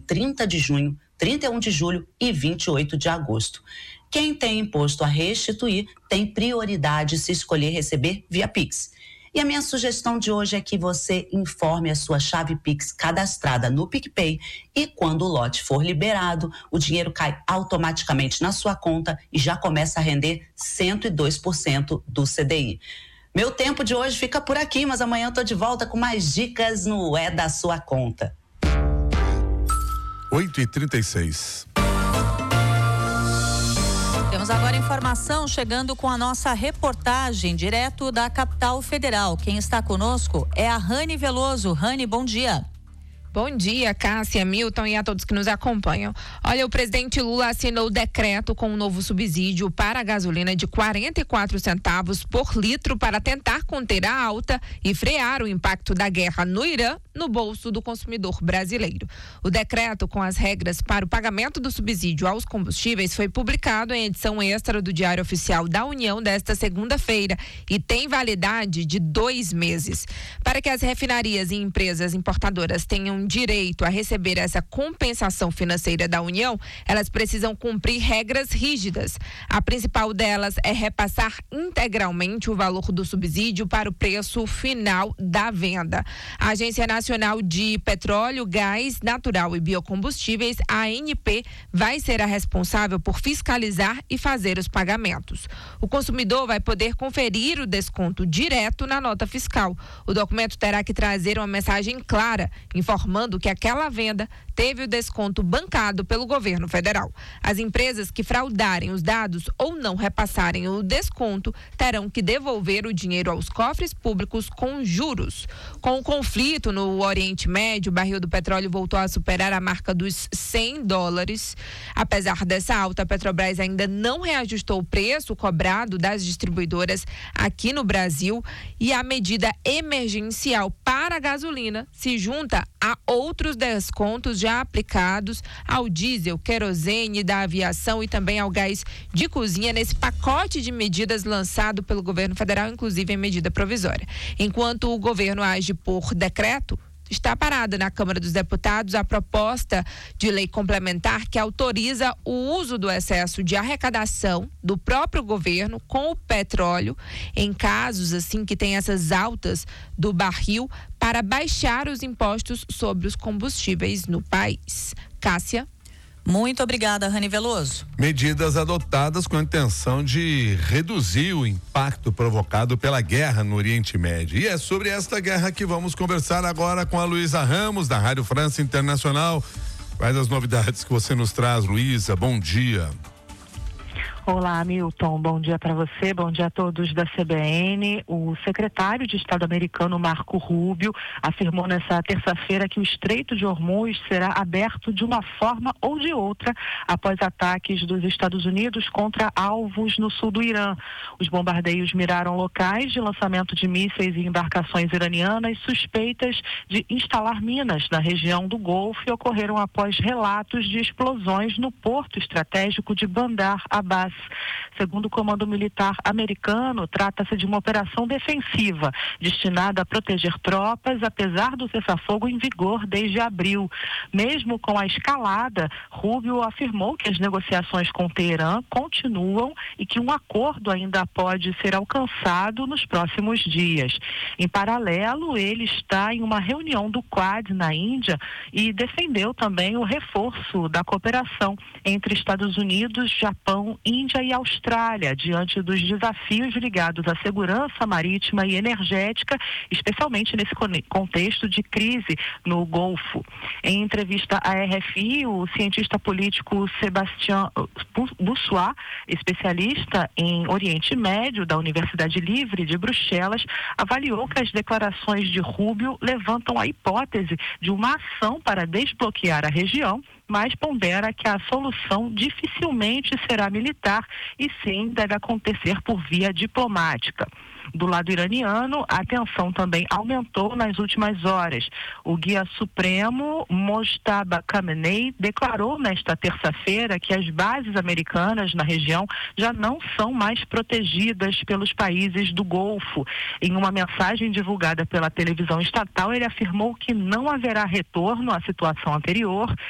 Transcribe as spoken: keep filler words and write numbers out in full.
trinta de junho, trinta e um de julho e vinte e oito de agosto. Quem tem imposto a restituir tem prioridade se escolher receber via Pix. E a minha sugestão de hoje é que você informe a sua chave Pix cadastrada no PicPay e quando o lote for liberado, o dinheiro cai automaticamente na sua conta e já começa a render cento e dois por cento do C D I. Meu tempo de hoje fica por aqui, mas amanhã eu tô de volta com mais dicas no É da Sua Conta. oito e trinta e seis. Temos agora informação chegando com a nossa reportagem direto da capital federal. Quem está conosco é a Rani Veloso. Rani, bom dia. Bom dia, Cássia, Milton e a todos que nos acompanham. Olha, o presidente Lula assinou o decreto com um novo subsídio para a gasolina de quarenta e quatro centavos por litro para tentar conter a alta e frear o impacto da guerra no Irã no bolso do consumidor brasileiro. O decreto com as regras para o pagamento do subsídio aos combustíveis foi publicado em edição extra do Diário Oficial da União desta segunda-feira e tem validade de dois meses. Para que as refinarias e empresas importadoras tenham direito a receber essa compensação financeira da União, elas precisam cumprir regras rígidas. A principal delas é repassar integralmente o valor do subsídio para o preço final da venda. A Agência Nacional de Petróleo, Gás Natural e Biocombustíveis, a ANP, vai ser a responsável por fiscalizar e fazer os pagamentos. O consumidor vai poder conferir o desconto direto na nota fiscal. O documento terá que trazer uma mensagem clara, informando que aquela venda teve o desconto bancado pelo governo federal. As empresas que fraudarem os dados ou não repassarem o desconto terão que devolver o dinheiro aos cofres públicos com juros. Com o conflito no Oriente Médio, o barril do petróleo voltou a superar a marca dos cem dólares. Apesar dessa alta, a Petrobras ainda não reajustou o preço cobrado das distribuidoras aqui no Brasil e a medida emergencial para a gasolina se junta a outros descontos já aplicados ao diesel, querosene da aviação e também ao gás de cozinha nesse pacote de medidas lançado pelo governo federal, inclusive em medida provisória. Enquanto o governo age por decreto, está parada na Câmara dos Deputados a proposta de lei complementar que autoriza o uso do excesso de arrecadação do próprio governo com o petróleo em casos assim que tem essas altas do barril para baixar os impostos sobre os combustíveis no país. Cássia. Muito obrigada, Rani Veloso. Medidas adotadas com a intenção de reduzir o impacto provocado pela guerra no Oriente Médio. E é sobre esta guerra que vamos conversar agora com a Luísa Ramos, da Rádio França Internacional. Quais as novidades que você nos traz, Luísa? Bom dia. Olá, Milton. Bom dia para você, bom dia a todos da C B N. O secretário de Estado americano, Marco Rubio, afirmou nessa terça-feira que o Estreito de Hormuz será aberto de uma forma ou de outra após ataques dos Estados Unidos contra alvos no sul do Irã. Os bombardeios miraram locais de lançamento de mísseis e embarcações iranianas suspeitas de instalar minas na região do Golfo e ocorreram após relatos de explosões no porto estratégico de Bandar Abbas. Segundo o Comando Militar americano, trata-se de uma operação defensiva, destinada a proteger tropas, apesar do cessar-fogo em vigor desde abril. Mesmo com a escalada, Rubio afirmou que as negociações com Teherã continuam e que um acordo ainda pode ser alcançado nos próximos dias. Em paralelo, ele está em uma reunião do Quad na Índia e defendeu também o reforço da cooperação entre Estados Unidos, Japão, Índia e Austrália, diante dos desafios ligados à segurança marítima e energética, especialmente nesse contexto de crise no Golfo. Em entrevista à R F I, o cientista político Sébastien Boussois, especialista em Oriente Médio da Universidade Livre de Bruxelas, avaliou que as declarações de Rubio levantam a hipótese de uma ação para desbloquear a região, mas pondera que a solução dificilmente será militar e sim deve acontecer por via diplomática. Do lado iraniano, a tensão também aumentou nas últimas horas. O guia supremo, Mojtaba Khamenei, declarou nesta terça-feira que as bases americanas na região já não são mais protegidas pelos países do Golfo. Em uma mensagem divulgada pela televisão estatal, ele afirmou que não haverá retorno à situação anterior